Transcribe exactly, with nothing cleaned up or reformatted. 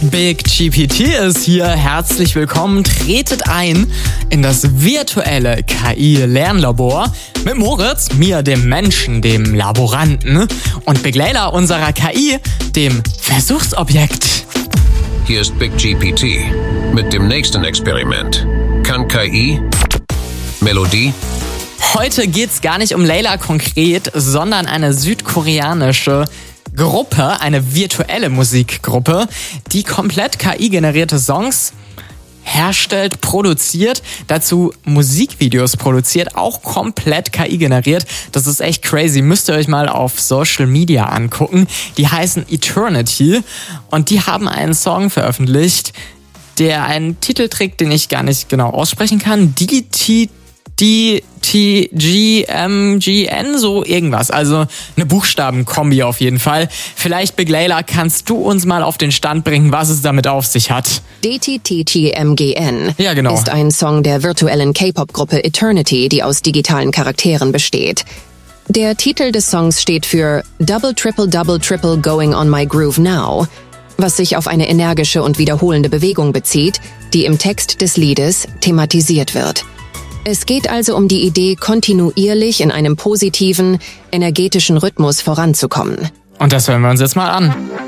Big G P T ist hier. Herzlich willkommen. Tretet ein in das virtuelle K I-Lernlabor mit Moritz, mir, dem Menschen, dem Laboranten, und Big Layla, unserer K I, dem Versuchsobjekt. Hier ist Big G P T mit dem nächsten Experiment. Kann K I Melodie? Heute geht's gar nicht um Layla konkret, sondern eine südkoreanische Gruppe, eine virtuelle Musikgruppe, die komplett K I-generierte Songs herstellt, produziert, dazu Musikvideos produziert, auch komplett K I generiert. Das ist echt crazy. Müsst ihr euch mal auf Social Media angucken. Die heißen Eternity und die haben einen Song veröffentlicht, der einen Titel trägt, den ich gar nicht genau aussprechen kann. D T D T G M G N, so irgendwas. Also eine Buchstabenkombi auf jeden Fall. Vielleicht, Big Layla, kannst du uns mal auf den Stand bringen, was es damit auf sich hat? D T T G M G N ja, genau. ist ein Song der virtuellen K-Pop-Gruppe Eternity, die aus digitalen Charakteren besteht. Der Titel des Songs steht für Double Triple Double Triple Going on My Groove Now, was sich auf eine energische und wiederholende Bewegung bezieht, die im Text des Liedes thematisiert wird. Es geht also um die Idee, kontinuierlich in einem positiven, energetischen Rhythmus voranzukommen. Und das hören wir uns jetzt mal an.